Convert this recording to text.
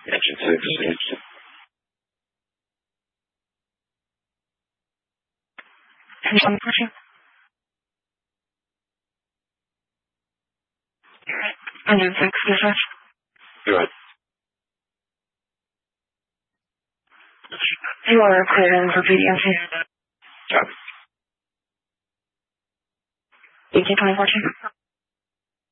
Engine 6. Engine pushing. Engine 6, dispatch. You're right. You are cleared in for PDMC. Copy. 1824 2.